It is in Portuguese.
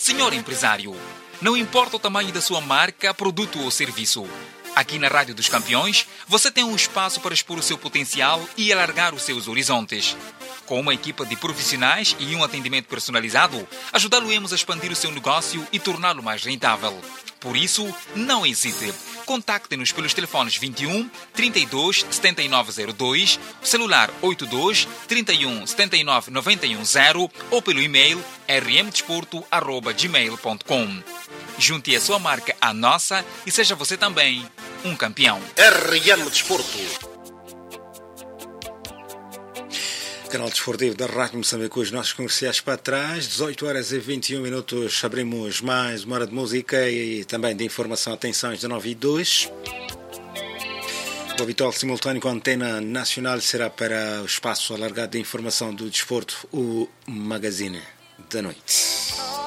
Senhor empresário, não importa o tamanho da sua marca, produto ou serviço. Aqui na Rádio dos Campeões, você tem um espaço para expor o seu potencial e alargar os seus horizontes. Com uma equipa de profissionais e um atendimento personalizado, ajudá-lo-emos a expandir o seu negócio e torná-lo mais rentável. Por isso, não hesite. Contacte-nos pelos telefones 21 32 7902, celular 82 31 79 91 0 ou pelo e-mail rmdesporto@gmail.com. Junte a sua marca à nossa e seja você também um campeão. RM Desporto. Canal Desportivo da Rádio Moçambique, os nossos comerciais para trás, 18 horas e 21 minutos, abrimos mais uma hora de música e também de informação, atenções de 9 e 2. O habitual simultâneo com a antena nacional será para o espaço alargado de informação do desporto, o Magazine da Noite.